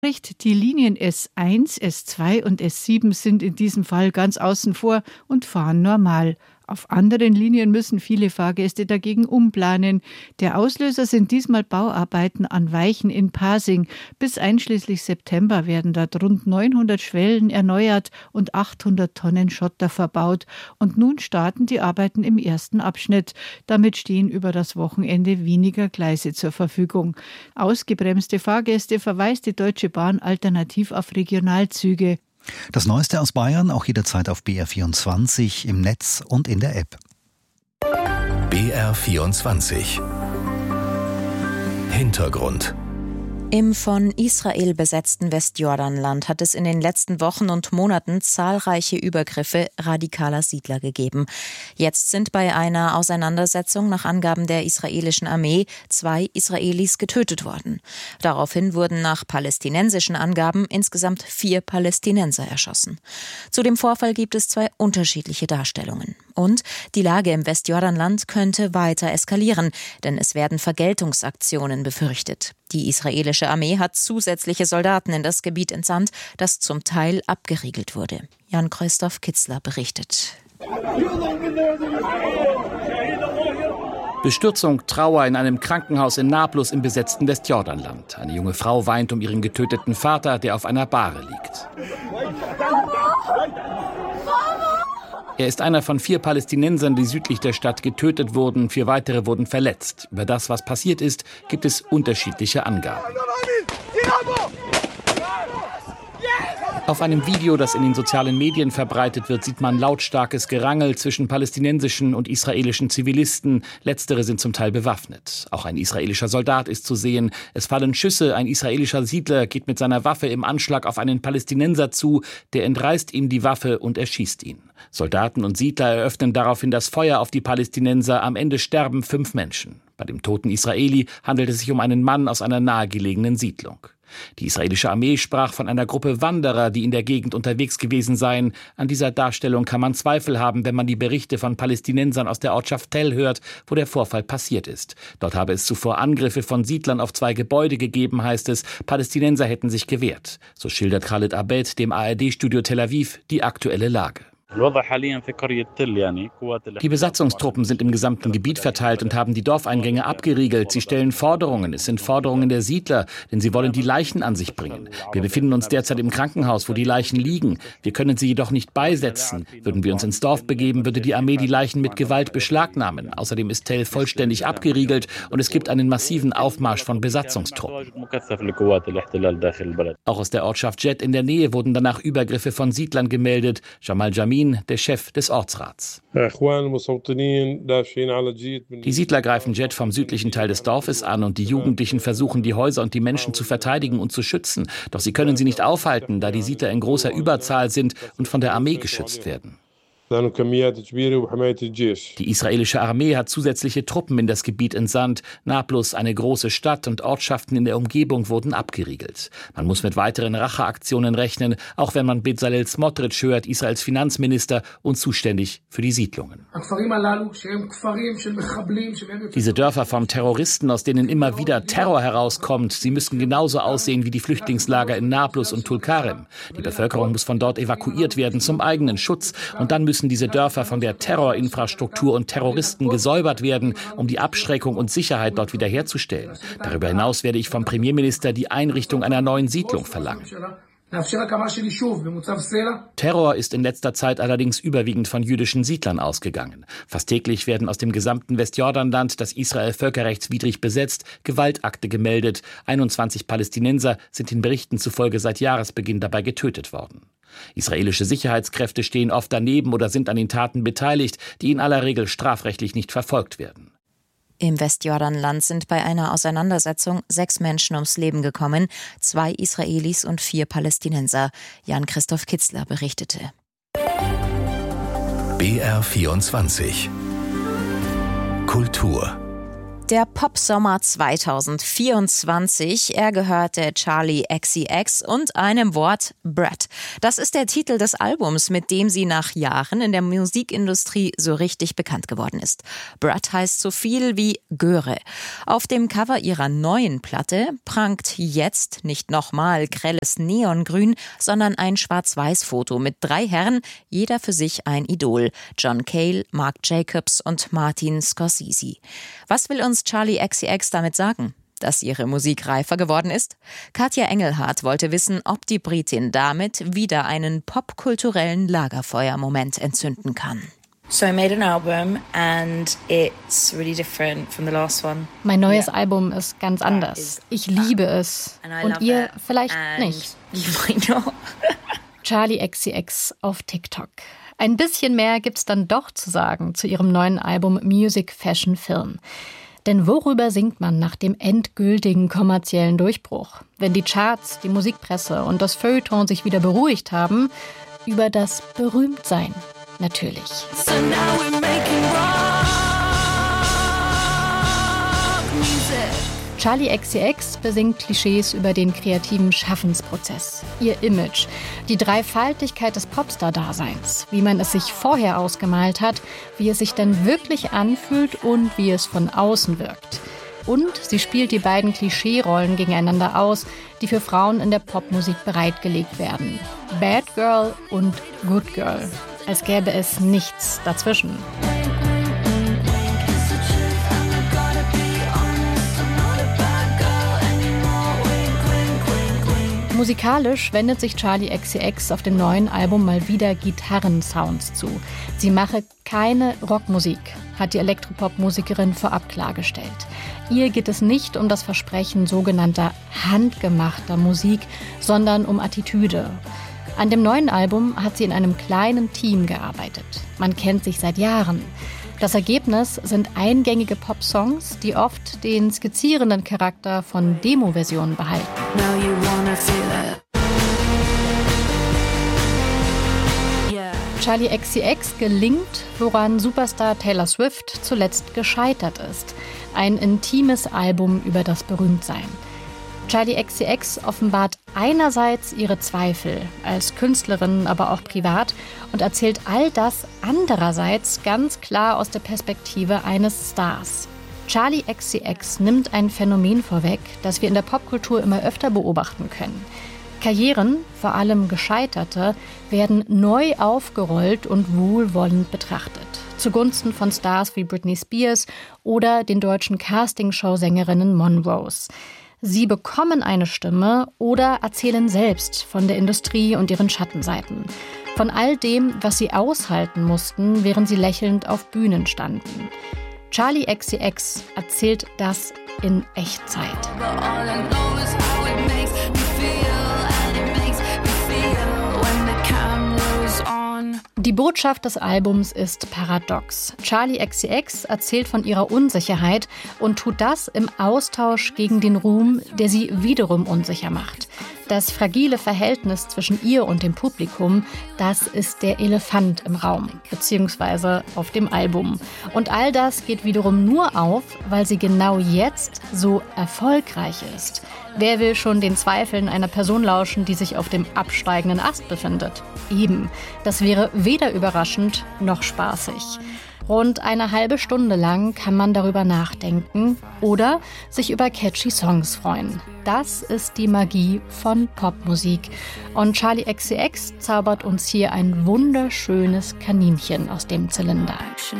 Die Linien S1, S2 und S7 sind in diesem Fall ganz außen vor und fahren normal. Auf anderen Linien müssen viele Fahrgäste dagegen umplanen. Der Auslöser sind diesmal Bauarbeiten an Weichen in Pasing. Bis einschließlich September werden dort rund 900 Schwellen erneuert und 800 Tonnen Schotter verbaut. Und nun starten die Arbeiten im ersten Abschnitt. Damit stehen über das Wochenende weniger Gleise zur Verfügung. Ausgebremste Fahrgäste verweist die Deutsche Bahn alternativ auf Regionalzüge. Das Neueste aus Bayern auch jederzeit auf BR24 im Netz und in der App. BR24 Hintergrund. Im von Israel besetzten Westjordanland hat es in den letzten Wochen und Monaten zahlreiche Übergriffe radikaler Siedler gegeben. Jetzt sind bei einer Auseinandersetzung nach Angaben der israelischen Armee 2 Israelis getötet worden. Daraufhin wurden nach palästinensischen Angaben insgesamt 4 Palästinenser erschossen. Zu dem Vorfall gibt es 2 unterschiedliche Darstellungen. Und die Lage im Westjordanland könnte weiter eskalieren, denn es werden Vergeltungsaktionen befürchtet. Die israelische Armee hat zusätzliche Soldaten in das Gebiet entsandt, das zum Teil abgeriegelt wurde. Jan-Christoph Kitzler berichtet. Bestürzung, Trauer in einem Krankenhaus in Nablus im besetzten Westjordanland. Eine junge Frau weint um ihren getöteten Vater, der auf einer Bahre liegt. Er ist einer von 4 Palästinensern, die südlich der Stadt getötet wurden. 4 weitere wurden verletzt. Über das, was passiert ist, gibt es unterschiedliche Angaben. Auf einem Video, das in den sozialen Medien verbreitet wird, sieht man lautstarkes Gerangel zwischen palästinensischen und israelischen Zivilisten. Letztere sind zum Teil bewaffnet. Auch ein israelischer Soldat ist zu sehen. Es fallen Schüsse. Ein israelischer Siedler geht mit seiner Waffe im Anschlag auf einen Palästinenser zu. Der entreißt ihm die Waffe und erschießt ihn. Soldaten und Siedler eröffnen daraufhin das Feuer auf die Palästinenser. Am Ende sterben 5 Menschen. Bei dem toten Israeli handelt es sich um einen Mann aus einer nahegelegenen Siedlung. Die israelische Armee sprach von einer Gruppe Wanderer, die in der Gegend unterwegs gewesen seien. An dieser Darstellung kann man Zweifel haben, wenn man die Berichte von Palästinensern aus der Ortschaft Tell hört, wo der Vorfall passiert ist. Dort habe es zuvor Angriffe von Siedlern auf 2 Gebäude gegeben, heißt es. Palästinenser hätten sich gewehrt. So schildert Khaled Abed dem ARD-Studio Tel Aviv die aktuelle Lage. Die Besatzungstruppen sind im gesamten Gebiet verteilt und haben die Dorfeingänge abgeriegelt. Sie stellen Forderungen. Es sind Forderungen der Siedler, denn sie wollen die Leichen an sich bringen. Wir befinden uns derzeit im Krankenhaus, wo die Leichen liegen. Wir können sie jedoch nicht beisetzen. Würden wir uns ins Dorf begeben, würde die Armee die Leichen mit Gewalt beschlagnahmen. Außerdem ist Tell vollständig abgeriegelt und es gibt einen massiven Aufmarsch von Besatzungstruppen. Auch aus der Ortschaft Jet in der Nähe wurden danach Übergriffe von Siedlern gemeldet. Jamal Jamin, der Chef des Ortsrats. Die Siedler greifen Jet vom südlichen Teil des Dorfes an und die Jugendlichen versuchen, die Häuser und die Menschen zu verteidigen und zu schützen. Doch sie können sie nicht aufhalten, da die Siedler in großer Überzahl sind und von der Armee geschützt werden. Die israelische Armee hat zusätzliche Truppen in das Gebiet entsandt. Nablus, eine große Stadt, und Ortschaften in der Umgebung wurden abgeriegelt. Man muss mit weiteren Racheaktionen rechnen, auch wenn man Bezalel Smotrich hört, Israels Finanzminister und zuständig für die Siedlungen. Diese Dörfer von Terroristen, aus denen immer wieder Terror herauskommt, sie müssten genauso aussehen wie die Flüchtlingslager in Nablus und Tulkarem. Die Bevölkerung muss von dort evakuiert werden zum eigenen Schutz, und dann müssen diese Dörfer von der Terrorinfrastruktur und Terroristen gesäubert werden, um die Abschreckung und Sicherheit dort wiederherzustellen. Darüber hinaus werde ich vom Premierminister die Einrichtung einer neuen Siedlung verlangen. Terror ist in letzter Zeit allerdings überwiegend von jüdischen Siedlern ausgegangen. Fast täglich werden aus dem gesamten Westjordanland, das Israel völkerrechtswidrig besetzt, Gewaltakte gemeldet. 21 Palästinenser sind den Berichten zufolge seit Jahresbeginn dabei getötet worden. Israelische Sicherheitskräfte stehen oft daneben oder sind an den Taten beteiligt, die in aller Regel strafrechtlich nicht verfolgt werden. Im Westjordanland sind bei einer Auseinandersetzung 6 Menschen ums Leben gekommen, 2 Israelis und 4 Palästinenser. Jan-Christoph Kitzler berichtete. BR24 Kultur. Der Popsommer 2024, er gehörte Charli XCX und einem Wort Brat. Das ist der Titel des Albums, mit dem sie nach Jahren in der Musikindustrie so richtig bekannt geworden ist. Brat heißt so viel wie Göre. Auf dem Cover ihrer neuen Platte prangt jetzt nicht nochmal grelles Neongrün, sondern ein Schwarz-Weiß-Foto mit 3 Herren, jeder für sich ein Idol. John Cale, Marc Jacobs und Martin Scorsese. Was will uns Charli XCX damit sagen? Dass ihre Musik reifer geworden ist? Katja Engelhardt wollte wissen, ob die Britin damit wieder einen popkulturellen Lagerfeuermoment entzünden kann. So I made an album and it's really different from the last one. Mein neues Album ist ganz anders. Ich liebe es. Und ihr vielleicht nicht. You might not. Charli XCX auf TikTok. Ein bisschen mehr gibt's dann doch zu sagen zu ihrem neuen Album Music, Fashion, Film. Denn worüber singt man nach dem endgültigen kommerziellen Durchbruch? Wenn die Charts, die Musikpresse und das Feuilleton sich wieder beruhigt haben, über das Berühmtsein natürlich. So now we're making rock music. Charli XCX besingt Klischees über den kreativen Schaffensprozess, ihr Image, die Dreifaltigkeit des Popstar-Daseins, wie man es sich vorher ausgemalt hat, wie es sich dann wirklich anfühlt und wie es von außen wirkt. Und sie spielt die beiden Klischee-Rollen gegeneinander aus, die für Frauen in der Popmusik bereitgelegt werden. Bad Girl und Good Girl. Als gäbe es nichts dazwischen. Musikalisch wendet sich Charli XCX auf dem neuen Album mal wieder Gitarrensounds zu. Sie mache keine Rockmusik, hat die Elektropop-Musikerin vorab klargestellt. Ihr geht es nicht um das Versprechen sogenannter handgemachter Musik, sondern um Attitüde. An dem neuen Album hat sie in einem kleinen Team gearbeitet. Man kennt sich seit Jahren. Das Ergebnis sind eingängige Popsongs, die oft den skizzierenden Charakter von Demo-Versionen behalten. Now you wanna feel it. Yeah. Charli XCX gelingt, woran Superstar Taylor Swift zuletzt gescheitert ist. Ein intimes Album über das Berühmtsein. Charli XCX offenbart einerseits ihre Zweifel, als Künstlerin, aber auch privat, und erzählt all das andererseits ganz klar aus der Perspektive eines Stars. Charli XCX nimmt ein Phänomen vorweg, das wir in der Popkultur immer öfter beobachten können. Karrieren, vor allem gescheiterte, werden neu aufgerollt und wohlwollend betrachtet. Zugunsten von Stars wie Britney Spears oder den deutschen Castingshow-Sängerinnen Monrose. Sie bekommen eine Stimme oder erzählen selbst von der Industrie und ihren Schattenseiten. Von all dem, was sie aushalten mussten, während sie lächelnd auf Bühnen standen. Charli XCX erzählt das in Echtzeit. But all I know is how it makes me feel, and it makes me feel when the camera's on. Die Botschaft des Albums ist paradox. Charli XCX erzählt von ihrer Unsicherheit und tut das im Austausch gegen den Ruhm, der sie wiederum unsicher macht. Das fragile Verhältnis zwischen ihr und dem Publikum, das ist der Elefant im Raum, beziehungsweise auf dem Album. Und all das geht wiederum nur auf, weil sie genau jetzt so erfolgreich ist. Wer will schon den Zweifeln einer Person lauschen, die sich auf dem absteigenden Ast befindet? Eben, das wäre weder überraschend noch spaßig. Rund eine halbe Stunde lang kann man darüber nachdenken oder sich über catchy Songs freuen. Das ist die Magie von Popmusik. Und Charli XCX zaubert uns hier ein wunderschönes Kaninchen aus dem Zylinder.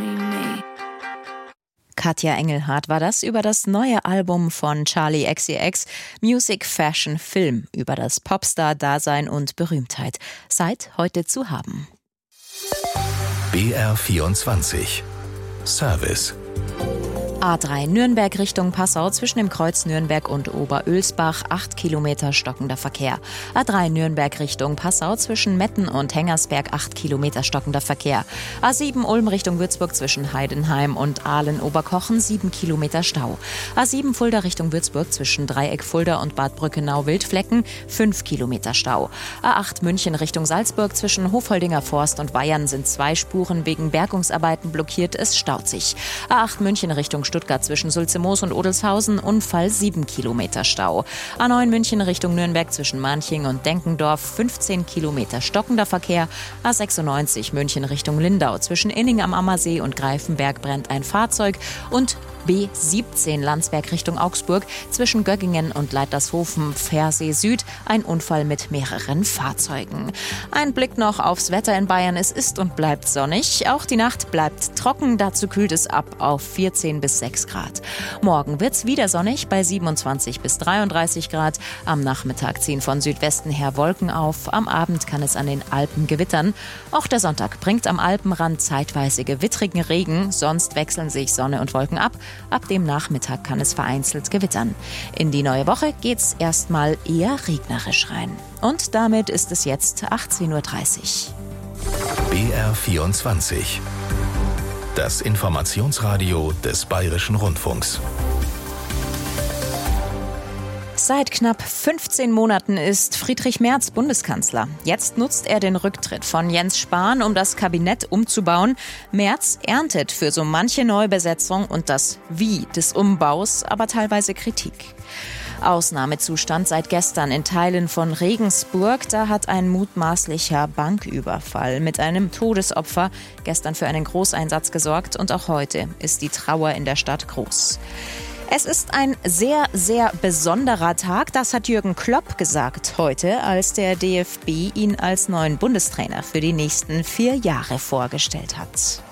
Katja Engelhardt war das über das neue Album von Charli XCX, Music, Fashion, Film, über das Popstar-Dasein und Berühmtheit. Seit heute zu haben. BR24 Service. A3 Nürnberg Richtung Passau zwischen dem Kreuz Nürnberg und Oberölsbach 8 Kilometer stockender Verkehr. A3 Nürnberg Richtung Passau zwischen Metten und Hengersberg 8 Kilometer stockender Verkehr. A7 Ulm Richtung Würzburg zwischen Heidenheim und Aalen-Oberkochen 7 Kilometer Stau. A7 Fulda Richtung Würzburg zwischen Dreieck Fulda und Bad Brückenau-Wildflecken 5 Kilometer Stau. A8 München Richtung Salzburg zwischen Hofholdinger Forst und Weyern sind 2 Spuren wegen Bergungsarbeiten blockiert, es staut sich. A8 München Richtung Stuttgart zwischen Sulzemoos und Odelshausen, Unfall 7 Kilometer Stau. A9 München Richtung Nürnberg zwischen Manching und Denkendorf 15 Kilometer stockender Verkehr. A96 München Richtung Lindau zwischen Inning am Ammersee und Greifenberg brennt ein Fahrzeug und B17 Landsberg Richtung Augsburg zwischen Göggingen und Leitershofen Pfersee Süd ein Unfall mit mehreren Fahrzeugen. Ein Blick noch aufs Wetter in Bayern. Es ist und bleibt sonnig. Auch die Nacht bleibt trocken. Dazu kühlt es ab auf 14 bis 6 Grad. Morgen wird es wieder sonnig bei 27 bis 33 Grad. Am Nachmittag ziehen von Südwesten her Wolken auf. Am Abend kann es an den Alpen gewittern. Auch der Sonntag bringt am Alpenrand zeitweise gewittrigen Regen. Sonst wechseln sich Sonne und Wolken ab. Ab dem Nachmittag kann es vereinzelt gewittern. In die neue Woche geht's erstmal eher regnerisch rein. Und damit ist es jetzt 18:30 Uhr. BR24. Das Informationsradio des Bayerischen Rundfunks. Seit knapp 15 Monaten ist Friedrich Merz Bundeskanzler. Jetzt nutzt er den Rücktritt von Jens Spahn, um das Kabinett umzubauen. Merz erntet für so manche Neubesetzung und das Wie des Umbaus aber teilweise Kritik. Ausnahmezustand seit gestern in Teilen von Regensburg. Da hat ein mutmaßlicher Banküberfall mit einem Todesopfer gestern für einen Großeinsatz gesorgt. Und auch heute ist die Trauer in der Stadt groß. Es ist ein sehr, sehr besonderer Tag, das hat Jürgen Klopp gesagt heute, als der DFB ihn als neuen Bundestrainer für die nächsten 4 Jahre vorgestellt hat.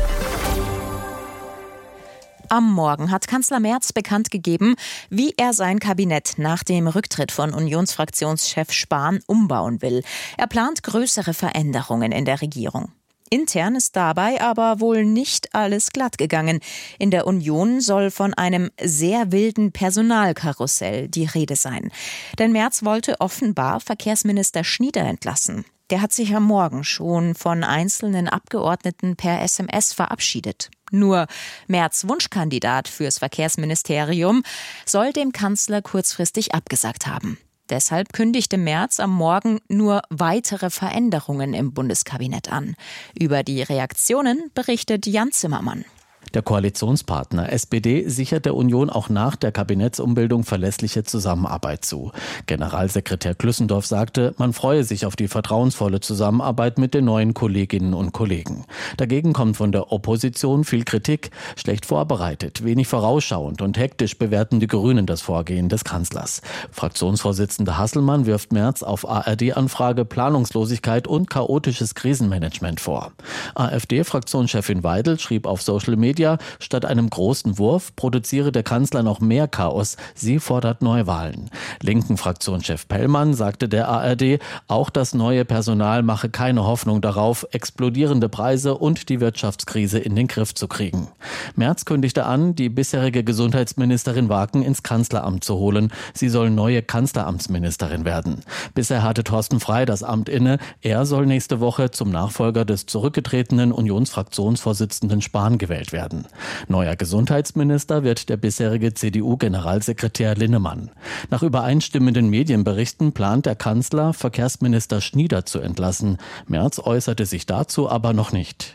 Am Morgen hat Kanzler Merz bekannt gegeben, wie er sein Kabinett nach dem Rücktritt von Unionsfraktionschef Spahn umbauen will. Er plant größere Veränderungen in der Regierung. Intern ist dabei aber wohl nicht alles glatt gegangen. In der Union soll von einem sehr wilden Personalkarussell die Rede sein. Denn Merz wollte offenbar Verkehrsminister Schnieder entlassen. Der hat sich am Morgen schon von einzelnen Abgeordneten per SMS verabschiedet. Nur Merz' Wunschkandidat fürs Verkehrsministerium soll dem Kanzler kurzfristig abgesagt haben. Deshalb kündigte Merz am Morgen nur weitere Veränderungen im Bundeskabinett an. Über die Reaktionen berichtet Jan Zimmermann. Der Koalitionspartner SPD sichert der Union auch nach der Kabinettsumbildung verlässliche Zusammenarbeit zu. Generalsekretär Klüssendorf sagte, man freue sich auf die vertrauensvolle Zusammenarbeit mit den neuen Kolleginnen und Kollegen. Dagegen kommt von der Opposition viel Kritik, schlecht vorbereitet, wenig vorausschauend und hektisch bewerten die Grünen das Vorgehen des Kanzlers. Fraktionsvorsitzender Hasselmann wirft Merz auf ARD-Anfrage Planungslosigkeit und chaotisches Krisenmanagement vor. AfD-Fraktionschefin Weidel schrieb auf Social Media, statt einem großen Wurf produziere der Kanzler noch mehr Chaos. Sie fordert Neuwahlen. Linken Fraktionschef Pellmann sagte der ARD, auch das neue Personal mache keine Hoffnung darauf, explodierende Preise und die Wirtschaftskrise in den Griff zu kriegen. Merz kündigte an, die bisherige Gesundheitsministerin Waken ins Kanzleramt zu holen. Sie soll neue Kanzleramtsministerin werden. Bisher hatte Thorsten Frey das Amt inne. Er soll nächste Woche zum Nachfolger des zurückgetretenen Unionsfraktionsvorsitzenden Spahn gewählt werden. Neuer Gesundheitsminister wird der bisherige CDU-Generalsekretär Linnemann. Nach übereinstimmenden Medienberichten plant der Kanzler, Verkehrsminister Schnieder zu entlassen. Merz äußerte sich dazu aber noch nicht.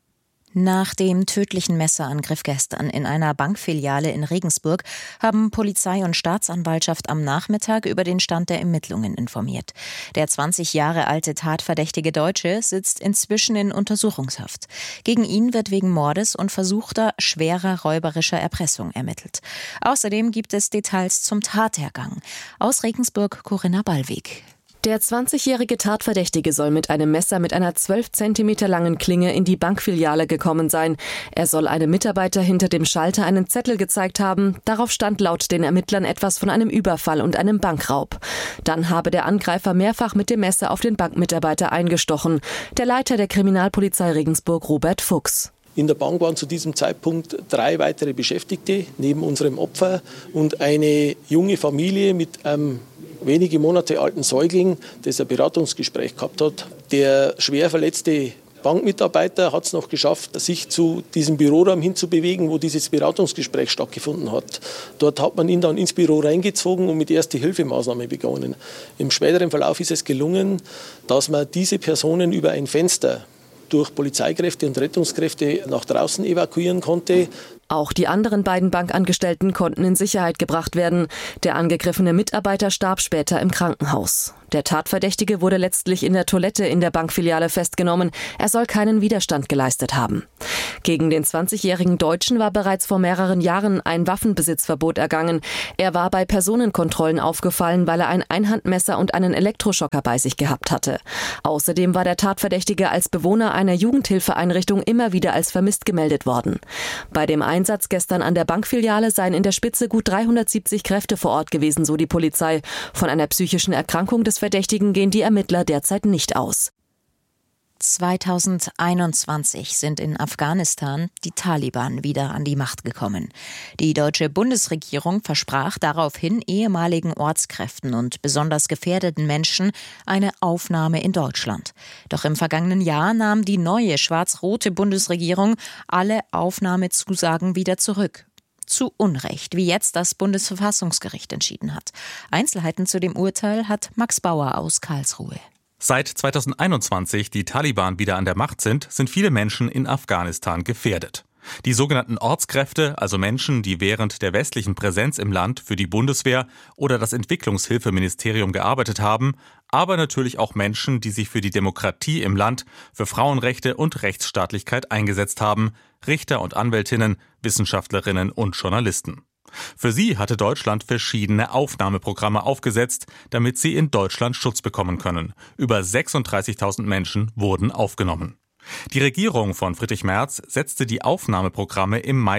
Nach dem tödlichen Messerangriff gestern in einer Bankfiliale in Regensburg haben Polizei und Staatsanwaltschaft am Nachmittag über den Stand der Ermittlungen informiert. Der 20 Jahre alte tatverdächtige Deutsche sitzt inzwischen in Untersuchungshaft. Gegen ihn wird wegen Mordes und versuchter schwerer räuberischer Erpressung ermittelt. Außerdem gibt es Details zum Tathergang. Aus Regensburg Corinna Ballweg. Der 20-jährige Tatverdächtige soll mit einem Messer mit einer 12 Zentimeter langen Klinge in die Bankfiliale gekommen sein. Er soll einem Mitarbeiter hinter dem Schalter einen Zettel gezeigt haben. Darauf stand laut den Ermittlern etwas von einem Überfall und einem Bankraub. Dann habe der Angreifer mehrfach mit dem Messer auf den Bankmitarbeiter eingestochen. Der Leiter der Kriminalpolizei Regensburg, Robert Fuchs. In der Bank waren zu diesem Zeitpunkt 3 weitere Beschäftigte neben unserem Opfer und eine junge Familie mit einem wenige Monate alten Säugling, das ein Beratungsgespräch gehabt hat. Der schwer verletzte Bankmitarbeiter hat es noch geschafft, sich zu diesem Büroraum hinzubewegen, wo dieses Beratungsgespräch stattgefunden hat. Dort hat man ihn dann ins Büro reingezogen und mit Erste-Hilfe-Maßnahmen begonnen. Im späteren Verlauf ist es gelungen, dass man diese Personen über ein Fenster durch Polizeikräfte und Rettungskräfte nach draußen evakuieren konnte. Auch die anderen beiden Bankangestellten konnten in Sicherheit gebracht werden. Der angegriffene Mitarbeiter starb später im Krankenhaus. Der Tatverdächtige wurde letztlich in der Toilette in der Bankfiliale festgenommen. Er soll keinen Widerstand geleistet haben. Gegen den 20-jährigen Deutschen war bereits vor mehreren Jahren ein Waffenbesitzverbot ergangen. Er war bei Personenkontrollen aufgefallen, weil er ein Einhandmesser und einen Elektroschocker bei sich gehabt hatte. Außerdem war der Tatverdächtige als Bewohner einer Jugendhilfeeinrichtung immer wieder als vermisst gemeldet worden. Bei dem Einsatz gestern an der Bankfiliale seien in der Spitze gut 370 Kräfte vor Ort gewesen, so die Polizei. Von einer psychischen Erkrankung des Verdächtigen gehen die Ermittler derzeit nicht aus. 2021 sind in Afghanistan die Taliban wieder an die Macht gekommen. Die deutsche Bundesregierung versprach daraufhin ehemaligen Ortskräften und besonders gefährdeten Menschen eine Aufnahme in Deutschland. Doch im vergangenen Jahr nahm die neue schwarz-rote Bundesregierung alle Aufnahmezusagen wieder zurück. Zu Unrecht, wie jetzt das Bundesverfassungsgericht entschieden hat. Einzelheiten zu dem Urteil hat Max Bauer aus Karlsruhe. Seit 2021 die Taliban wieder an der Macht sind viele Menschen in Afghanistan gefährdet. Die sogenannten Ortskräfte, also Menschen, die während der westlichen Präsenz im Land für die Bundeswehr oder das Entwicklungshilfeministerium gearbeitet haben, aber natürlich auch Menschen, die sich für die Demokratie im Land, für Frauenrechte und Rechtsstaatlichkeit eingesetzt haben, Richter und Anwältinnen, Wissenschaftlerinnen und Journalisten. Für sie hatte Deutschland verschiedene Aufnahmeprogramme aufgesetzt, damit sie in Deutschland Schutz bekommen können. Über 36.000 Menschen wurden aufgenommen. Die Regierung von Friedrich Merz setzte die Aufnahmeprogramme im Mai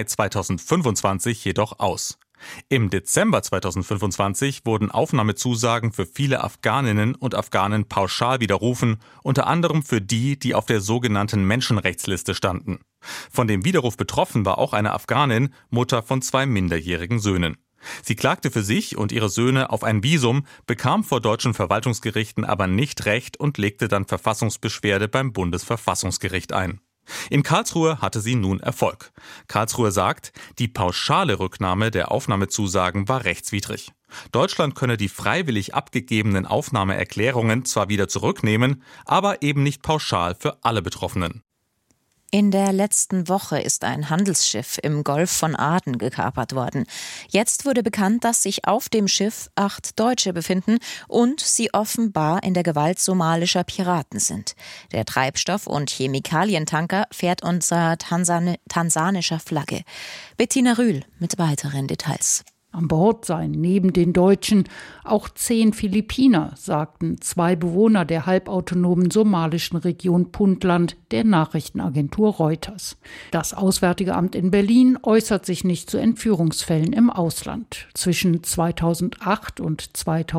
2025 jedoch aus. Im Dezember 2025 wurden Aufnahmezusagen für viele Afghaninnen und Afghanen pauschal widerrufen, unter anderem für die, die auf der sogenannten Menschenrechtsliste standen. Von dem Widerruf betroffen war auch eine Afghanin, Mutter von 2 minderjährigen Söhnen. Sie klagte für sich und ihre Söhne auf ein Visum, bekam vor deutschen Verwaltungsgerichten aber nicht Recht und legte dann Verfassungsbeschwerde beim Bundesverfassungsgericht ein. In Karlsruhe hatte sie nun Erfolg. Karlsruhe sagt, die pauschale Rücknahme der Aufnahmezusagen war rechtswidrig. Deutschland könne die freiwillig abgegebenen Aufnahmeerklärungen zwar wieder zurücknehmen, aber eben nicht pauschal für alle Betroffenen. In der letzten Woche ist ein Handelsschiff im Golf von Aden gekapert worden. Jetzt wurde bekannt, dass sich auf dem Schiff 8 Deutsche befinden und sie offenbar in der Gewalt somalischer Piraten sind. Der Treibstoff- und Chemikalientanker fährt unter tansanischer Flagge. Bettina Rühl mit weiteren Details. An Bord seien neben den Deutschen auch 10 Philippiner, sagten 2 Bewohner der halbautonomen somalischen Region Puntland der Nachrichtenagentur Reuters. Das Auswärtige Amt in Berlin äußert sich nicht zu Entführungsfällen im Ausland. Zwischen 2008 und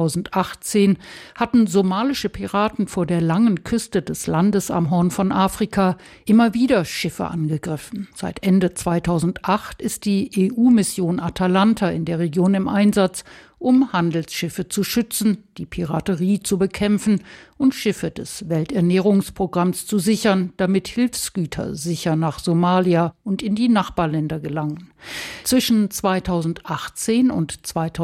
2018 hatten somalische Piraten vor der langen Küste des Landes am Horn von Afrika immer wieder Schiffe angegriffen. Seit Ende 2008 ist die EU-Mission Atalanta in der Region im Einsatz, um Handelsschiffe zu schützen, die Piraterie zu bekämpfen und Schiffe des Welternährungsprogramms zu sichern, damit Hilfsgüter sicher nach Somalia und in die Nachbarländer gelangen. Zwischen 2018 und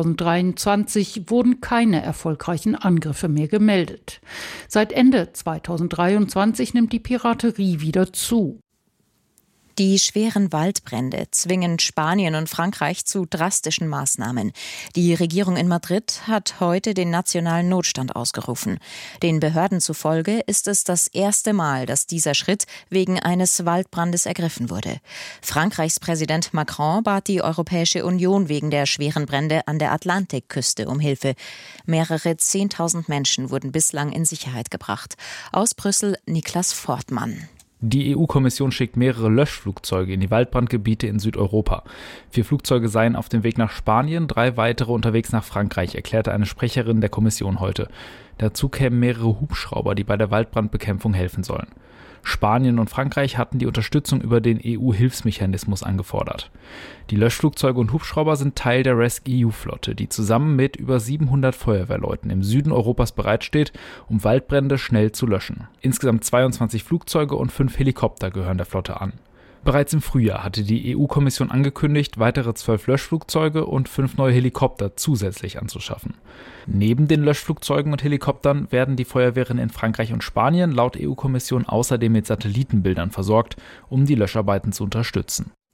2023 wurden keine erfolgreichen Angriffe mehr gemeldet. Seit Ende 2023 nimmt die Piraterie wieder zu. Die schweren Waldbrände zwingen Spanien und Frankreich zu drastischen Maßnahmen. Die Regierung in Madrid hat heute den nationalen Notstand ausgerufen. Den Behörden zufolge ist es das erste Mal, dass dieser Schritt wegen eines Waldbrandes ergriffen wurde. Frankreichs Präsident Macron bat die Europäische Union wegen der schweren Brände an der Atlantikküste um Hilfe. Mehrere 10.000 Menschen wurden bislang in Sicherheit gebracht. Aus Brüssel Niklas Fortmann. Die EU-Kommission schickt mehrere Löschflugzeuge in die Waldbrandgebiete in Südeuropa. 4 Flugzeuge seien auf dem Weg nach Spanien, 3 weitere unterwegs nach Frankreich, erklärte eine Sprecherin der Kommission heute. Dazu kämen mehrere Hubschrauber, die bei der Waldbrandbekämpfung helfen sollen. Spanien und Frankreich hatten die Unterstützung über den EU-Hilfsmechanismus angefordert. Die Löschflugzeuge und Hubschrauber sind Teil der RescEU-Flotte, die zusammen mit über 700 Feuerwehrleuten im Süden Europas bereitsteht, um Waldbrände schnell zu löschen. Insgesamt 22 Flugzeuge und 5 Helikopter gehören der Flotte an. Bereits im Frühjahr hatte die EU-Kommission angekündigt, weitere 12 Löschflugzeuge und 5 neue Helikopter zusätzlich anzuschaffen. Neben den Löschflugzeugen und Helikoptern werden die Feuerwehren in Frankreich und Spanien laut EU-Kommission außerdem mit Satellitenbildern versorgt, um die Löscharbeiten zu unterstützen.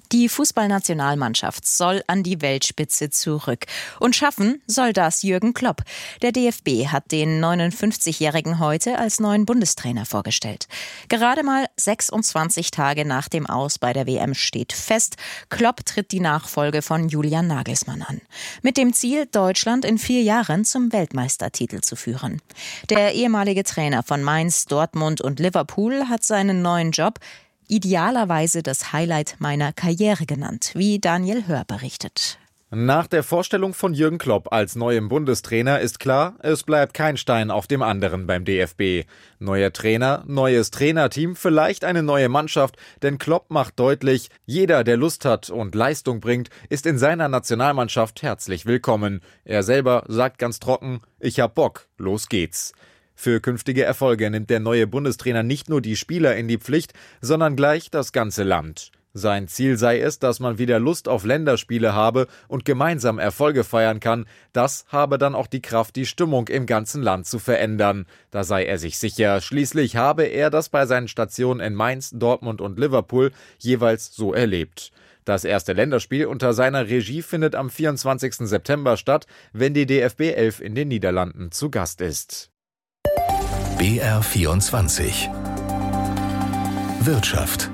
Die Fußballnationalmannschaft soll an die Weltspitze zurück. Und schaffen soll das Jürgen Klopp. Der DFB hat den 59-Jährigen heute als neuen Bundestrainer vorgestellt. Gerade mal 26 Tage nach dem Aus bei der WM steht fest, Klopp tritt die Nachfolge von Julian Nagelsmann an. Mit dem Ziel, Deutschland in 4 Jahren zum Weltmeistertitel zu führen. Der ehemalige Trainer von Mainz, Dortmund und Liverpool hat seinen neuen Job idealerweise das Highlight meiner Karriere genannt, wie Daniel Hör berichtet. Nach der Vorstellung von Jürgen Klopp als neuem Bundestrainer ist klar, es bleibt kein Stein auf dem anderen beim DFB. Neuer Trainer, neues Trainerteam, vielleicht eine neue Mannschaft, denn Klopp macht deutlich, jeder, der Lust hat und Leistung bringt, ist in seiner Nationalmannschaft herzlich willkommen. Er selber sagt ganz trocken, ich hab Bock, los geht's. Für künftige Erfolge nimmt der neue Bundestrainer nicht nur die Spieler in die Pflicht, sondern gleich das ganze Land. Sein Ziel sei es, dass man wieder Lust auf Länderspiele habe und gemeinsam Erfolge feiern kann. Das habe dann auch die Kraft, die Stimmung im ganzen Land zu verändern. Da sei er sich sicher. Schließlich habe er das bei seinen Stationen in Mainz, Dortmund und Liverpool jeweils so erlebt. Das erste Länderspiel unter seiner Regie findet am 24. September statt, wenn die DFB 11 in den Niederlanden zu Gast ist. BR24 Wirtschaft.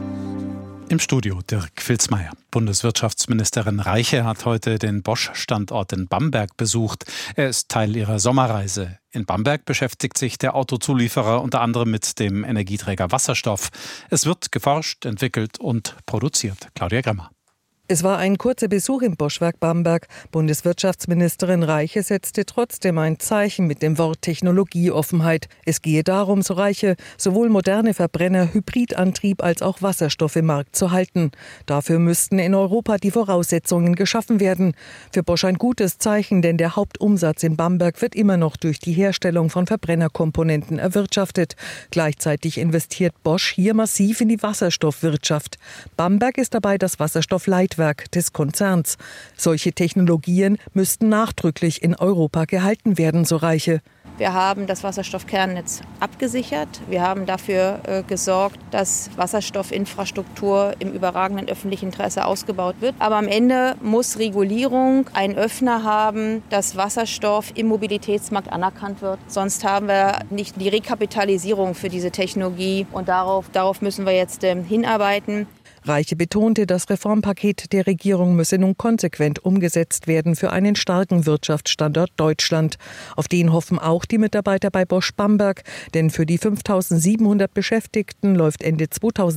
Im Studio Dirk Filzmeier. Bundeswirtschaftsministerin Reiche hat heute den Bosch-Standort in Bamberg besucht. Er ist Teil ihrer Sommerreise. In Bamberg beschäftigt sich der Autozulieferer unter anderem mit dem Energieträger Wasserstoff. Es wird geforscht, entwickelt und produziert. Claudia Gremmer. Es war ein kurzer Besuch im Bosch-Werk Bamberg. Bundeswirtschaftsministerin Reiche setzte trotzdem ein Zeichen mit dem Wort Technologieoffenheit. Es gehe darum, so Reiche, sowohl moderne Verbrenner, Hybridantrieb als auch Wasserstoff im Markt zu halten. Dafür müssten in Europa die Voraussetzungen geschaffen werden. Für Bosch ein gutes Zeichen, denn der Hauptumsatz in Bamberg wird immer noch durch die Herstellung von Verbrennerkomponenten erwirtschaftet. Gleichzeitig investiert Bosch hier massiv in die Wasserstoffwirtschaft. Bamberg ist dabei das Wasserstoffleitwerk des Konzerns. Solche Technologien müssten nachdrücklich in Europa gehalten werden, so Reiche. Wir haben das Wasserstoffkernnetz abgesichert. Wir haben dafür gesorgt, dass Wasserstoffinfrastruktur im überragenden öffentlichen Interesse ausgebaut wird. Aber am Ende muss Regulierung einen Öffner haben, dass Wasserstoff im Mobilitätsmarkt anerkannt wird. Sonst haben wir nicht die Rekapitalisierung für diese Technologie. Und darauf müssen wir jetzt hinarbeiten. Reiche betonte, das Reformpaket der Regierung müsse nun konsequent umgesetzt werden für einen starken Wirtschaftsstandort Deutschland. Auf den hoffen auch die Mitarbeiter bei Bosch Bamberg, denn für die 5.700 Beschäftigten läuft Ende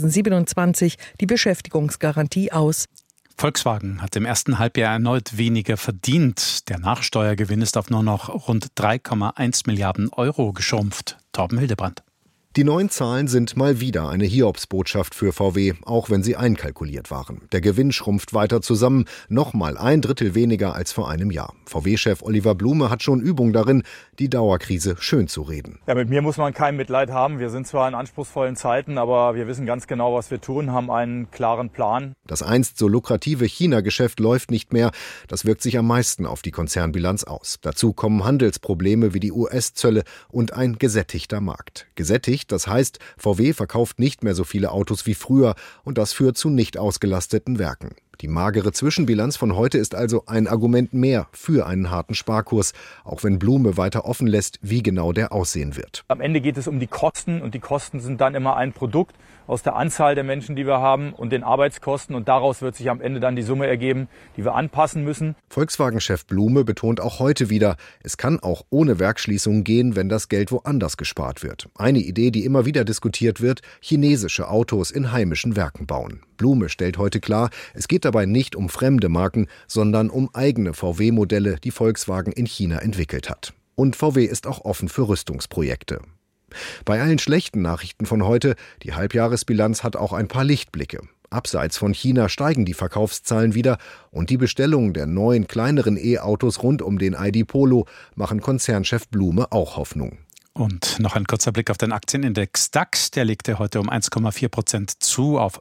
2027 die Beschäftigungsgarantie aus. Volkswagen hat im ersten Halbjahr erneut weniger verdient. Der Nachsteuergewinn ist auf nur noch rund 3,1 Milliarden Euro geschrumpft. Torben Hildebrand. Die neuen Zahlen sind mal wieder eine Hiobsbotschaft für VW, auch wenn sie einkalkuliert waren. Der Gewinn schrumpft weiter zusammen, nochmal 1/3 weniger als vor einem Jahr. VW-Chef Oliver Blume hat schon Übung darin, die Dauerkrise schön zu reden. Ja, mit mir muss man kein Mitleid haben. Wir sind zwar in anspruchsvollen Zeiten, aber wir wissen ganz genau, was wir tun, haben einen klaren Plan. Das einst so lukrative China-Geschäft läuft nicht mehr. Das wirkt sich am meisten auf die Konzernbilanz aus. Dazu kommen Handelsprobleme wie die US-Zölle und ein gesättigter Markt. Gesättigt, das heißt, VW verkauft nicht mehr so viele Autos wie früher und das führt zu nicht ausgelasteten Werken. Die magere Zwischenbilanz von heute ist also ein Argument mehr für einen harten Sparkurs, auch wenn Blume weiter offen lässt, wie genau der aussehen wird. Am Ende geht es um die Kosten und die Kosten sind dann immer ein Produkt aus der Anzahl der Menschen, die wir haben und den Arbeitskosten und daraus wird sich am Ende dann die Summe ergeben, die wir anpassen müssen. Volkswagen-Chef Blume betont auch heute wieder, es kann auch ohne Werksschließungen gehen, wenn das Geld woanders gespart wird. Eine Idee, die immer wieder diskutiert wird, chinesische Autos in heimischen Werken bauen. Blume stellt heute klar, es geht dabei nicht um fremde Marken, sondern um eigene VW-Modelle, die Volkswagen in China entwickelt hat. Und VW ist auch offen für Rüstungsprojekte. Bei allen schlechten Nachrichten von heute, die Halbjahresbilanz hat auch ein paar Lichtblicke. Abseits von China steigen die Verkaufszahlen wieder und die Bestellungen der neuen, kleineren E-Autos rund um den ID Polo machen Konzernchef Blume auch Hoffnung. Und noch ein kurzer Blick auf den Aktienindex DAX. Der legte heute um 1,4% zu auf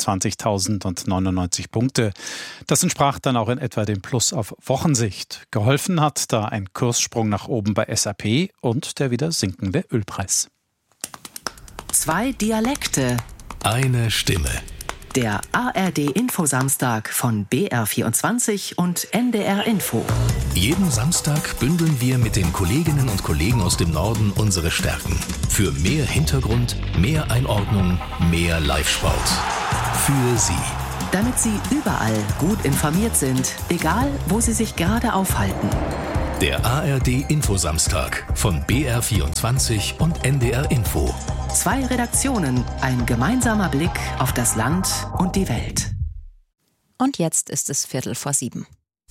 25.099 Punkte. Das entsprach dann auch in etwa dem Plus auf Wochensicht. Geholfen hat da ein Kurssprung nach oben bei SAP und der wieder sinkende Ölpreis. 2 Dialekte. Eine Stimme. Der ARD-Infosamstag von BR24 und NDR Info. Jeden Samstag bündeln wir mit den Kolleginnen und Kollegen aus dem Norden unsere Stärken. Für mehr Hintergrund, mehr Einordnung, mehr Live-Sport. Für Sie. Damit Sie überall gut informiert sind, egal wo Sie sich gerade aufhalten. Der ARD-Infosamstag von BR24 und NDR Info. 2 Redaktionen, ein gemeinsamer Blick auf das Land und die Welt. Und jetzt ist es 6:15.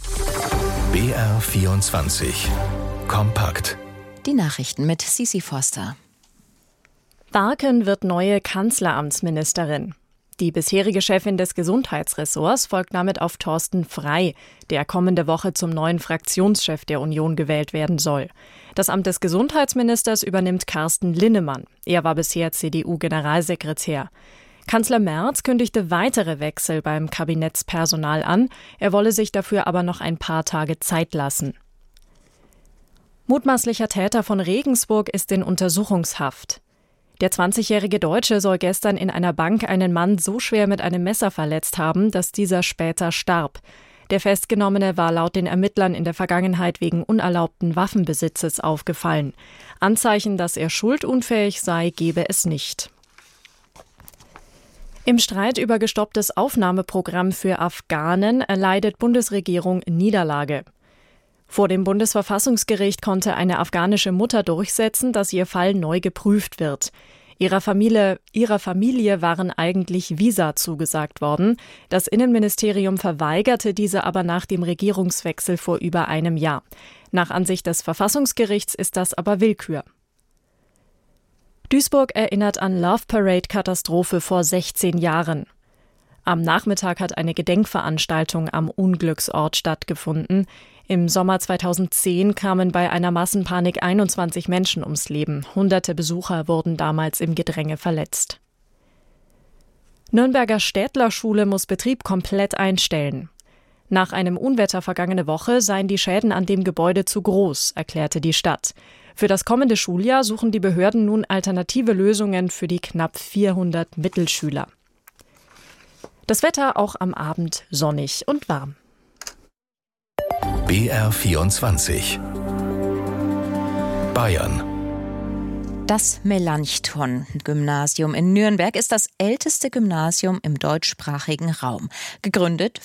BR24 kompakt. Die Nachrichten mit Sisi Forster. Barken wird neue Kanzleramtsministerin. Die bisherige Chefin des Gesundheitsressorts folgt damit auf Thorsten Frey, der kommende Woche zum neuen Fraktionschef der Union gewählt werden soll. Das Amt des Gesundheitsministers übernimmt Carsten Linnemann. Er war bisher CDU-Generalsekretär. Kanzler Merz kündigte weitere Wechsel beim Kabinettspersonal an. Er wolle sich dafür aber noch ein paar Tage Zeit lassen. Mutmaßlicher Täter von Regensburg ist in Untersuchungshaft. Der 20-jährige Deutsche soll gestern in einer Bank einen Mann so schwer mit einem Messer verletzt haben, dass dieser später starb. Der Festgenommene war laut den Ermittlern in der Vergangenheit wegen unerlaubten Waffenbesitzes aufgefallen. Anzeichen, dass er schuldunfähig sei, gebe es nicht. Im Streit über gestopptes Aufnahmeprogramm für Afghanen erleidet Bundesregierung Niederlage. Vor dem Bundesverfassungsgericht konnte eine afghanische Mutter durchsetzen, dass ihr Fall neu geprüft wird. Ihrer Familie waren eigentlich Visa zugesagt worden. Das Innenministerium verweigerte diese aber nach dem Regierungswechsel vor über einem Jahr. Nach Ansicht des Verfassungsgerichts ist das aber Willkür. Duisburg erinnert an Love Parade-Katastrophe vor 16 Jahren. Am Nachmittag hat eine Gedenkveranstaltung am Unglücksort stattgefunden. Im Sommer 2010 kamen bei einer Massenpanik 21 Menschen ums Leben. Hunderte Besucher wurden damals im Gedränge verletzt. Nürnberger Städtlerschule muss Betrieb komplett einstellen. Nach einem Unwetter vergangene Woche seien die Schäden an dem Gebäude zu groß, erklärte die Stadt. Für das kommende Schuljahr suchen die Behörden nun alternative Lösungen für die knapp 400 Mittelschüler. Das Wetter auch am Abend sonnig und warm. BR24 Bayern. Das Melanchthon-Gymnasium in Nürnberg ist das älteste Gymnasium im deutschsprachigen Raum. Gegründet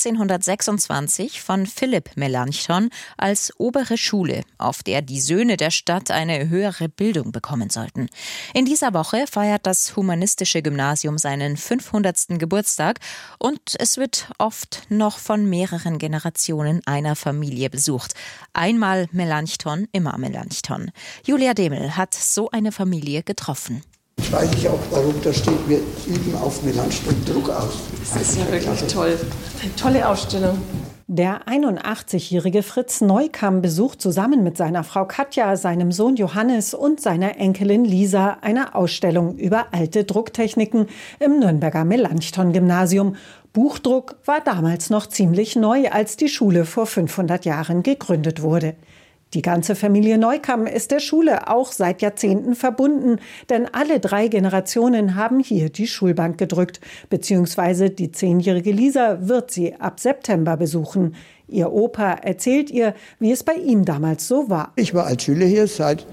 1526 von Philipp Melanchthon als obere Schule, auf der die Söhne der Stadt eine höhere Bildung bekommen sollten. In dieser Woche feiert das humanistische Gymnasium seinen 500. Geburtstag und es wird oft noch von mehreren Generationen einer Familie besucht. Einmal Melanchthon, immer Melanchthon. Julia Demel hat so eine Familie getroffen. Ich weiß nicht auch, warum da steht, wir üben auf Melanchthon Druck aus. Das ist ja wirklich toll. Eine tolle Ausstellung. Der 81-jährige Fritz Neukamm besucht zusammen mit seiner Frau Katja, seinem Sohn Johannes und seiner Enkelin Lisa eine Ausstellung über alte Drucktechniken im Nürnberger Melanchthon-Gymnasium. Buchdruck war damals noch ziemlich neu, als die Schule vor 500 Jahren gegründet wurde. Die ganze Familie Neukamm ist der Schule auch seit Jahrzehnten verbunden, denn alle 3 Generationen haben hier die Schulbank gedrückt, beziehungsweise die 10-jährige Lisa wird sie ab September besuchen. Ihr Opa erzählt ihr, wie es bei ihm damals so war. Ich war als Schüler hier seit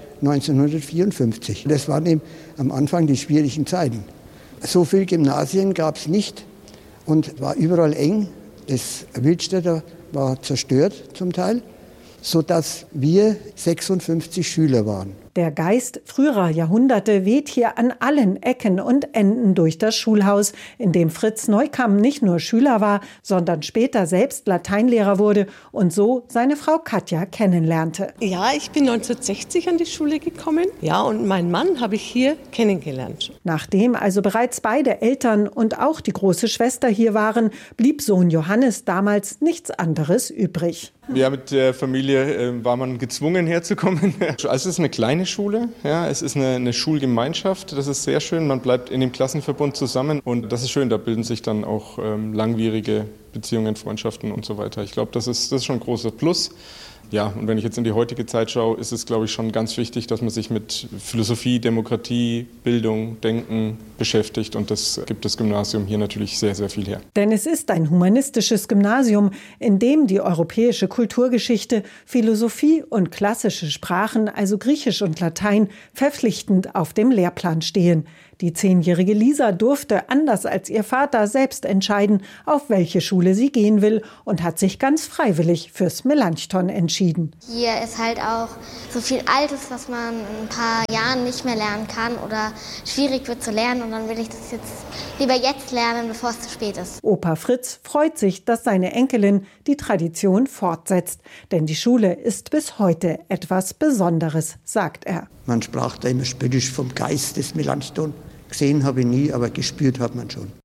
1954. Das waren eben am Anfang die schwierigen Zeiten. So viele Gymnasien gab es nicht und war überall eng. Das Wildstätter war zerstört zum Teil, sodass wir 56 Schüler waren. Der Geist früherer Jahrhunderte weht hier an allen Ecken und Enden durch das Schulhaus, in dem Fritz Neukamm nicht nur Schüler war, sondern später selbst Lateinlehrer wurde und so seine Frau Katja kennenlernte. Ja, ich bin 1960 an die Schule gekommen. Ja, und meinen Mann habe ich hier kennengelernt. Nachdem also bereits beide Eltern und auch die große Schwester hier waren, blieb Sohn Johannes damals nichts anderes übrig. Ja, mit der Familie war man gezwungen herzukommen. Also es ist eine kleine Schule, ja, es ist eine Schulgemeinschaft, das ist sehr schön. Man bleibt in dem Klassenverbund zusammen und das ist schön, da bilden sich dann auch langwierige Beziehungen, Freundschaften und so weiter. Ich glaube, das ist schon ein großer Plus. Ja, und wenn ich jetzt in die heutige Zeit schaue, ist es, glaube ich, schon ganz wichtig, dass man sich mit Philosophie, Demokratie, Bildung, Denken beschäftigt. Und das gibt das Gymnasium hier natürlich sehr, sehr viel her. Denn es ist ein humanistisches Gymnasium, in dem die europäische Kulturgeschichte, Philosophie und klassische Sprachen, also Griechisch und Latein, verpflichtend auf dem Lehrplan stehen. Die 10-jährige Lisa durfte, anders als ihr Vater, selbst entscheiden, auf welche Schule sie gehen will und hat sich ganz freiwillig fürs Melanchthon entschieden. Hier ist halt auch so viel Altes, was man in ein paar Jahren nicht mehr lernen kann oder schwierig wird zu lernen. Und dann will ich das jetzt lieber jetzt lernen, bevor es zu spät ist. Opa Fritz freut sich, dass seine Enkelin die Tradition fortsetzt. Denn die Schule ist bis heute etwas Besonderes, sagt er. Man sprach da immer spöttisch vom Geist des Melanchthon. Gesehen habe ich nie, aber gespürt hat man schon.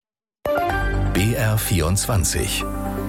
BR24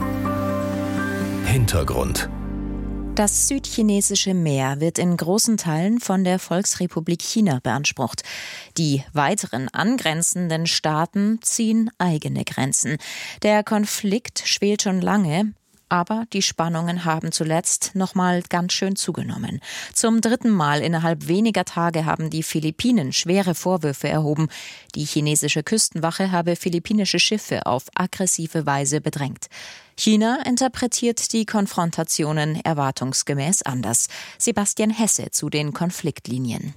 Hintergrund. Das südchinesische Meer wird in großen Teilen von der Volksrepublik China beansprucht. Die weiteren angrenzenden Staaten ziehen eigene Grenzen. Der Konflikt schwelt schon lange. Aber die Spannungen haben zuletzt noch mal ganz schön zugenommen. Zum 3. Mal innerhalb weniger Tage haben die Philippinen schwere Vorwürfe erhoben. Die chinesische Küstenwache habe philippinische Schiffe auf aggressive Weise bedrängt. China interpretiert die Konfrontationen erwartungsgemäß anders. Sebastian Hesse zu den Konfliktlinien.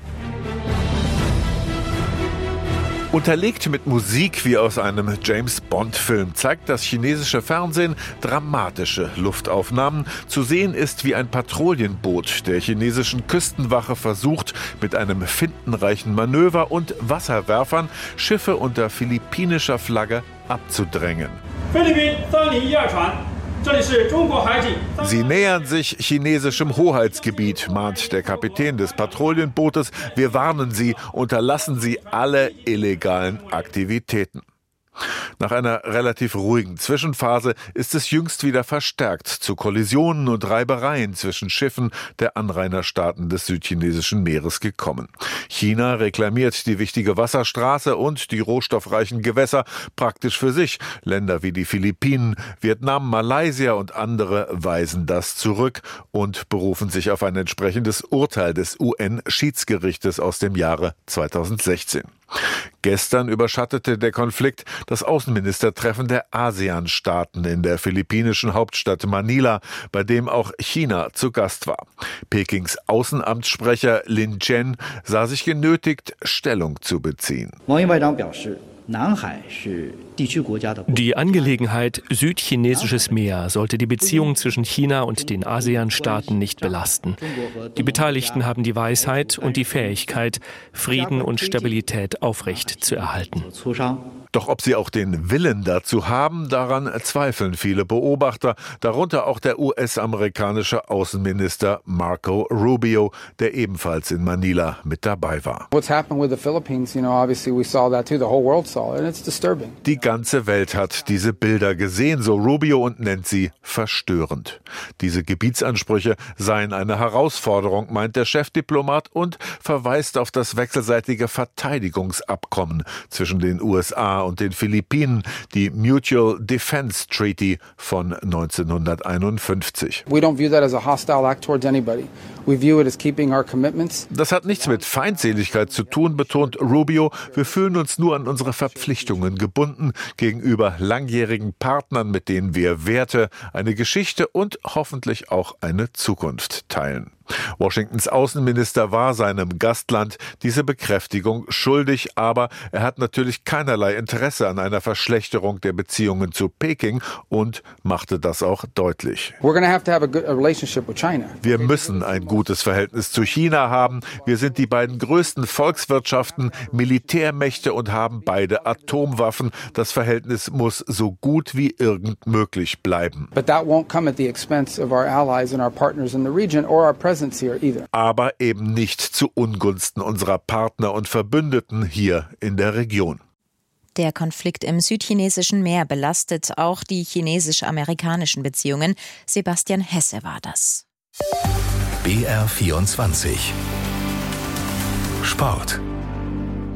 Unterlegt mit Musik wie aus einem James-Bond-Film zeigt das chinesische Fernsehen dramatische Luftaufnahmen. Zu sehen ist, wie ein Patrouillenboot der chinesischen Küstenwache versucht, mit einem findenreichen Manöver und Wasserwerfern Schiffe unter philippinischer Flagge abzudrängen. Sie nähern sich chinesischem Hoheitsgebiet, mahnt der Kapitän des Patrouillenbootes. Wir warnen Sie, unterlassen Sie alle illegalen Aktivitäten. Nach einer relativ ruhigen Zwischenphase ist es jüngst wieder verstärkt zu Kollisionen und Reibereien zwischen Schiffen der Anrainerstaaten des südchinesischen Meeres gekommen. China reklamiert die wichtige Wasserstraße und die rohstoffreichen Gewässer praktisch für sich. Länder wie die Philippinen, Vietnam, Malaysia und andere weisen das zurück und berufen sich auf ein entsprechendes Urteil des UN-Schiedsgerichtes aus dem Jahre 2016. Gestern überschattete der Konflikt das Außenministertreffen der ASEAN-Staaten in der philippinischen Hauptstadt Manila, bei dem auch China zu Gast war. Pekings Außenamtssprecher Lin Chen sah sich genötigt, Stellung zu beziehen. Die Angelegenheit südchinesisches Meer sollte die Beziehungen zwischen China und den ASEAN-Staaten nicht belasten. Die Beteiligten haben die Weisheit und die Fähigkeit, Frieden und Stabilität aufrecht zu erhalten. Doch ob sie auch den Willen dazu haben, daran zweifeln viele Beobachter, darunter auch der US-amerikanische Außenminister Marco Rubio, der ebenfalls in Manila mit dabei war. Die ganze Welt hat diese Bilder gesehen, so Rubio, und nennt sie verstörend. Diese Gebietsansprüche seien eine Herausforderung, meint der Chefdiplomat und verweist auf das wechselseitige Verteidigungsabkommen zwischen den USA und den Philippinen, die Mutual Defense Treaty von 1951. Das hat nichts mit Feindseligkeit zu tun, betont Rubio. Wir fühlen uns nur an unsere Verpflichtungen gebunden gegenüber langjährigen Partnern, mit denen wir Werte, eine Geschichte und hoffentlich auch eine Zukunft teilen. Washingtons Außenminister war seinem Gastland diese Bekräftigung schuldig, aber er hat natürlich keinerlei Interesse an einer Verschlechterung der Beziehungen zu Peking und machte das auch deutlich. Wir müssen ein gutes Verhältnis zu China haben. Wir sind die beiden größten Volkswirtschaften, Militärmächte und haben beide Atomwaffen. Das Verhältnis muss so gut wie irgend möglich bleiben. Aber eben nicht zu Ungunsten unserer Partner und Verbündeten hier in der Region. Der Konflikt im südchinesischen Meer belastet auch die chinesisch-amerikanischen Beziehungen. Sebastian Hesse war das. BR24 Sport.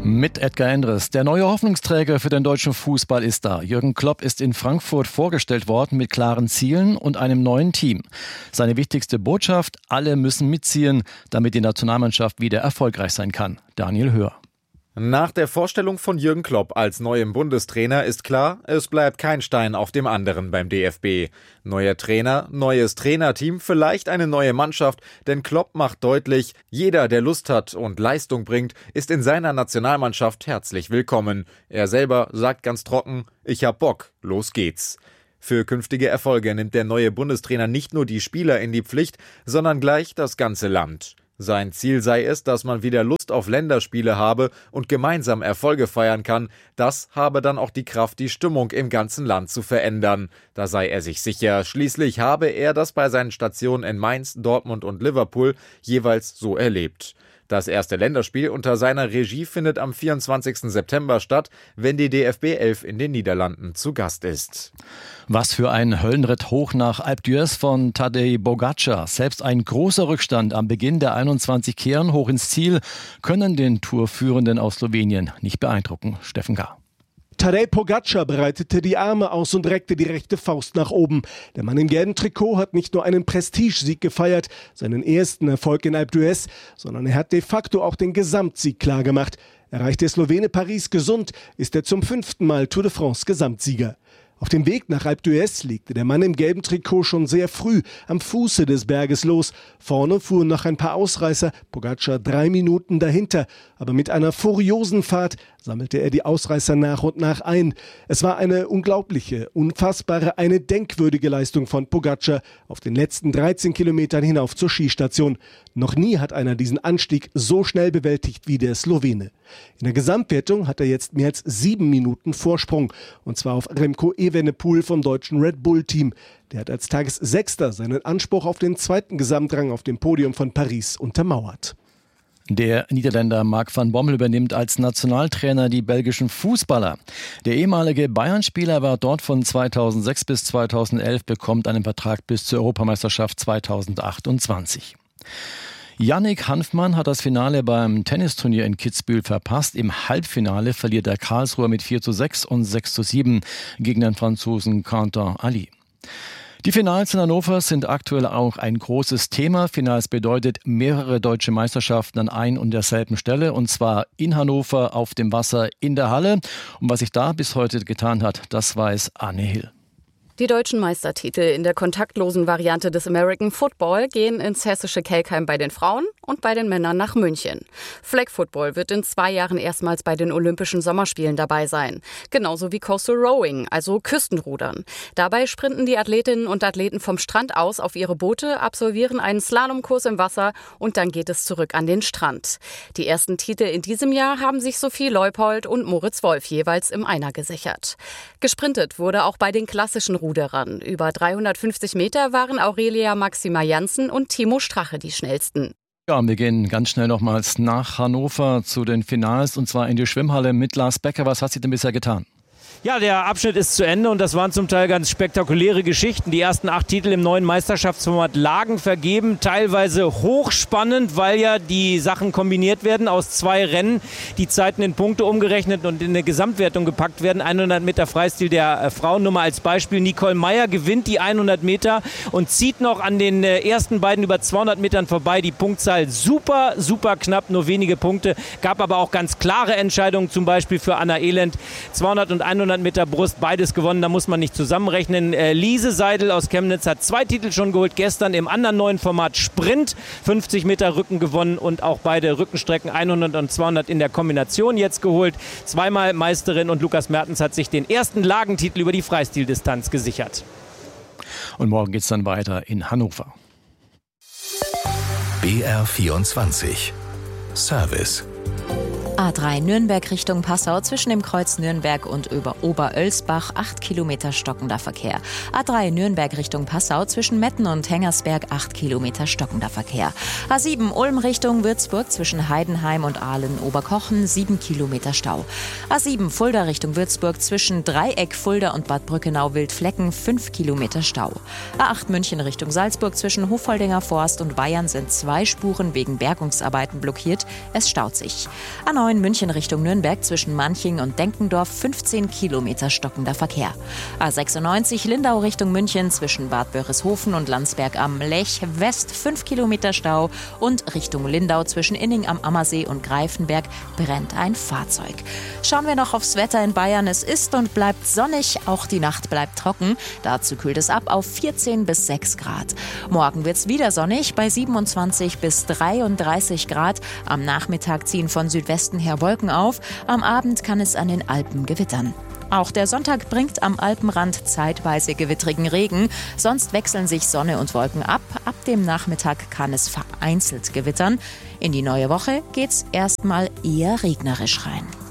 Mit Edgar Endres. Der neue Hoffnungsträger für den deutschen Fußball ist da. Jürgen Klopp ist in Frankfurt vorgestellt worden mit klaren Zielen und einem neuen Team. Seine wichtigste Botschaft: alle müssen mitziehen, damit die Nationalmannschaft wieder erfolgreich sein kann. Daniel Höhr. Nach der Vorstellung von Jürgen Klopp als neuem Bundestrainer ist klar, es bleibt kein Stein auf dem anderen beim DFB. Neuer Trainer, neues Trainerteam, vielleicht eine neue Mannschaft, denn Klopp macht deutlich, jeder, der Lust hat und Leistung bringt, ist in seiner Nationalmannschaft herzlich willkommen. Er selber sagt ganz trocken: Ich hab Bock, los geht's. Für künftige Erfolge nimmt der neue Bundestrainer nicht nur die Spieler in die Pflicht, sondern gleich das ganze Land. Sein Ziel sei es, dass man wieder Lust auf Länderspiele habe und gemeinsam Erfolge feiern kann. Das habe dann auch die Kraft, die Stimmung im ganzen Land zu verändern. Da sei er sich sicher. Schließlich habe er das bei seinen Stationen in Mainz, Dortmund und Liverpool jeweils so erlebt. Das erste Länderspiel unter seiner Regie findet am 24. September statt, wenn die DFB 11 in den Niederlanden zu Gast ist. Was für ein Höllenritt hoch nach Alpe d'Huez von Tadej Pogačar. Selbst ein großer Rückstand am Beginn der 21 Kehren hoch ins Ziel können den Tourführenden aus Slowenien nicht beeindrucken. Steffen K. Tadej Pogačar breitete die Arme aus und reckte die rechte Faust nach oben. Der Mann im gelben Trikot hat nicht nur einen Prestigesieg gefeiert, seinen ersten Erfolg in Alpe d'Huez, sondern er hat de facto auch den Gesamtsieg klargemacht. Erreicht der Slowene Paris gesund, ist er zum 5. Mal Tour de France Gesamtsieger. Auf dem Weg nach Alpe d'Huez legte der Mann im gelben Trikot schon sehr früh am Fuße des Berges los. Vorne fuhren noch ein paar Ausreißer, Pogačar 3 Minuten dahinter. Aber mit einer furiosen Fahrt sammelte er die Ausreißer nach und nach ein. Es war eine unglaubliche, unfassbare, eine denkwürdige Leistung von Pogačar auf den letzten 13 Kilometern hinauf zur Skistation. Noch nie hat einer diesen Anstieg so schnell bewältigt wie der Slowene. In der Gesamtwertung hat er jetzt mehr als 7 Minuten Vorsprung. Und zwar auf Remco Evenepoel vom deutschen Red Bull-Team. Der hat als Tagessechster seinen Anspruch auf den zweiten Gesamtrang auf dem Podium von Paris untermauert. Der Niederländer Mark van Bommel übernimmt als Nationaltrainer die belgischen Fußballer. Der ehemalige Bayern-Spieler war dort von 2006 bis 2011, bekommt einen Vertrag bis zur Europameisterschaft 2028. Yannick Hanfmann hat das Finale beim Tennisturnier in Kitzbühel verpasst. Im Halbfinale verliert der Karlsruher mit 4:6 und 6:7 gegen den Franzosen Quentin Ali. Die Finals in Hannover sind aktuell auch ein großes Thema. Finals bedeutet mehrere deutsche Meisterschaften an ein und derselben Stelle, und zwar in Hannover, auf dem Wasser, in der Halle. Und was sich da bis heute getan hat, das weiß Anne Hill. Die deutschen Meistertitel in der kontaktlosen Variante des American Football gehen ins hessische Kelkheim bei den Frauen und bei den Männern nach München. Flag Football wird in 2 Jahren erstmals bei den Olympischen Sommerspielen dabei sein. Genauso wie Coastal Rowing, also Küstenrudern. Dabei sprinten die Athletinnen und Athleten vom Strand aus auf ihre Boote, absolvieren einen Slalomkurs im Wasser und dann geht es zurück an den Strand. Die ersten Titel in diesem Jahr haben sich Sophie Leupold und Moritz Wolf jeweils im Einer gesichert. Gesprintet wurde auch bei den klassischen Ruderern. Über 350 Meter waren Aurelia Maxima Janssen und Timo Strache die schnellsten. Ja, wir gehen ganz schnell nochmals nach Hannover zu den Finals, und zwar in die Schwimmhalle mit Lars Becker. Was hat sie denn bisher getan? Ja, der Abschnitt ist zu Ende und das waren zum Teil ganz spektakuläre Geschichten. Die ersten 8 Titel im neuen Meisterschaftsformat lagen vergeben, teilweise hochspannend, weil ja die Sachen kombiniert werden aus 2 Rennen, die Zeiten in Punkte umgerechnet und in eine Gesamtwertung gepackt werden. 100 Meter Freistil der Frauen, nur mal als Beispiel. Nicole Meyer gewinnt die 100 Meter und zieht noch an den ersten beiden über 200 Metern vorbei. Die Punktzahl super, super knapp, nur wenige Punkte. Gab aber auch ganz klare Entscheidungen, zum Beispiel für Anna Elend. 200 und 100 Meter Brust, beides gewonnen, da muss man nicht zusammenrechnen. Lise Seidel aus Chemnitz hat 2 Titel schon geholt, gestern im anderen neuen Format Sprint, 50 Meter Rücken gewonnen und auch beide Rückenstrecken 100 und 200 in der Kombination jetzt geholt. 2-mal Meisterin, und Lukas Mertens hat sich den ersten Lagentitel über die Freistildistanz gesichert. Und morgen geht es dann weiter in Hannover. BR24 Service. A3 Nürnberg Richtung Passau zwischen dem Kreuz Nürnberg und über Oberölsbach 8 Kilometer stockender Verkehr. A3 Nürnberg Richtung Passau zwischen Metten und Hengersberg 8 Kilometer stockender Verkehr. A7 Ulm Richtung Würzburg zwischen Heidenheim und Aalen-Oberkochen 7 Kilometer Stau. A7 Fulda Richtung Würzburg zwischen Dreieck, Fulda und Bad Brückenau-Wildflecken 5 Kilometer Stau. A8 München Richtung Salzburg zwischen Hofoldinger Forst und Bayern sind 2 Spuren wegen Bergungsarbeiten blockiert. Es staut sich. A9 A9 München Richtung Nürnberg zwischen Manching und Denkendorf 15 Kilometer stockender Verkehr. A96 Lindau Richtung München zwischen Bad Wörishofen und Landsberg am Lech West 5 Kilometer Stau und Richtung Lindau zwischen Inning am Ammersee und Greifenberg brennt ein Fahrzeug. Schauen wir noch aufs Wetter in Bayern. Es ist und bleibt sonnig, auch die Nacht bleibt trocken. Dazu kühlt es ab auf 14 bis 6 Grad. Morgen wird es wieder sonnig bei 27 bis 33 Grad. Am Nachmittag ziehen von Südwesten her Wolken auf. Am Abend kann es an den Alpen gewittern. Auch der Sonntag bringt am Alpenrand zeitweise gewittrigen Regen. Sonst wechseln sich Sonne und Wolken ab. Ab dem Nachmittag kann es vereinzelt gewittern. In die neue Woche geht's erstmal eher regnerisch rein.